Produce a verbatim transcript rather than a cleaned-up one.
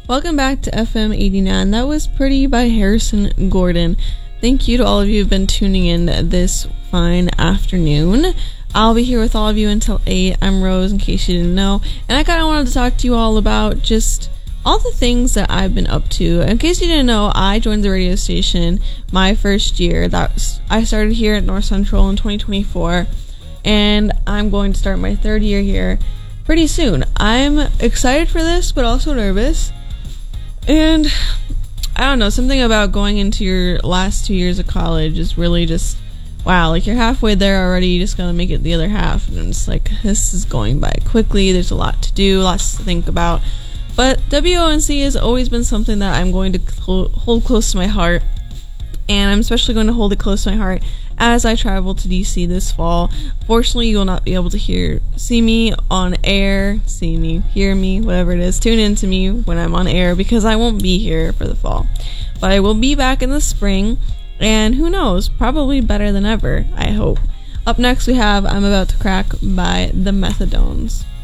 Welcome back to F M eighty-nine. That was Pretty by Harrison Gordon. Thank you to all of you who've been tuning in this fine afternoon. I'll be here with all of you until eight. I'm Rose, in case you didn't know. And I kind of wanted to talk to you all about just all the things that I've been up to. In case you didn't know, I joined the radio station my first year. That was, I started here at North Central in twenty twenty-four. And I'm going to start my third year here pretty soon. I'm excited for this, but also nervous. And I don't know, something about going into your last two years of college is really just, wow, like you're halfway there already, you just gotta make it the other half. And I'm just like, this is going by quickly, there's a lot to do, lots to think about. But W O N C has always been something that I'm going to cl- hold close to my heart. And I'm especially going to hold it close to my heart as I travel to D C this fall. Fortunately, you will not be able to hear, see me on air, see me, hear me, whatever it is. Tune in to me when I'm on air because I won't be here for the fall. But I will be back in the spring, and who knows, probably better than ever, I hope. Up next we have I'm About to Crack by the Methadones.